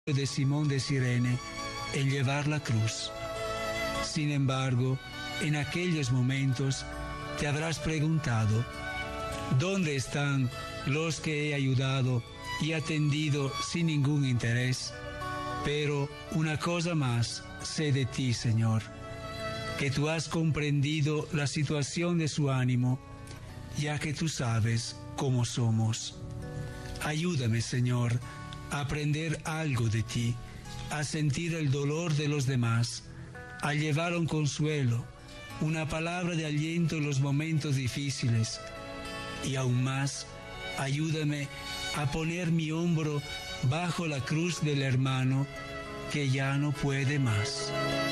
de Simón de Cirene en llevar la cruz. Sin embargo, en aquellos momentos te habrás preguntado, ¿dónde están los que he ayudado y atendido sin ningún interés? Pero una cosa más sé de ti, Señor, que tú has comprendido la situación de su ánimo, ya que tú sabes cómo somos. Ayúdame, Señor, a aprender algo de ti, a sentir el dolor de los demás, a llevar un consuelo, una palabra de aliento en los momentos difíciles. Y aún más, ayúdame a poner mi hombro bajo la cruz del hermano que ya no puede más.